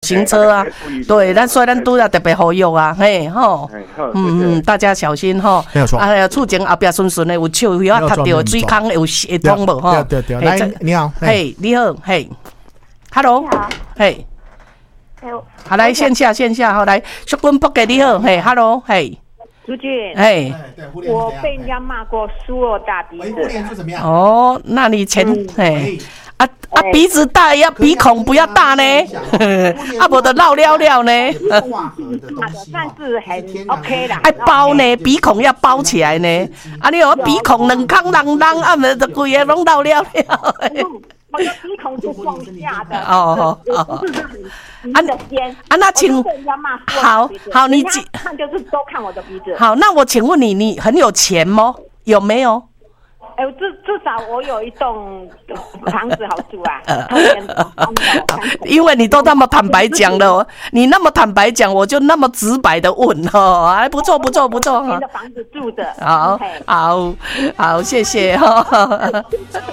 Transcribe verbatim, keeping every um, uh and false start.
行车啊，对，咱所以咱都要特别好用啊，嘿吼，嗯嗯，大家小心吼， 没有错。 哎呀，厝前后壁顺顺的，有手有啊，踏到水坑有会通无吼？ 对对对，来，你好， 嘿，你好，嘿 ，Hello， 嘿，好，来线下线下，好来，淑君伯给你好，嘿 ，Hello， 嘿。 朱俊， 哎， 我被人家骂过苏若大鼻子。 哦，那你前哎啊啊鼻子大要鼻孔不要大呢，啊不得绕了了呢。 算是很 OK 啦。 爱包呢，鼻孔要包起来呢。啊，你有鼻孔两空啷啷，啊么的规个拢绕了了。 我的鼻孔是往下的。 哦哦哦。 啊尖啊，那请好好你看就是都看我的鼻子。 好，那我请问你，你很有钱吗？有没有？ 哎、欸，至至少我有一栋房子好住啊。 因为你都那么坦白讲了，你那么坦白讲，我就那么直白的问哦，还不错不错不错。 你的房子住的。 好好好，谢谢哈。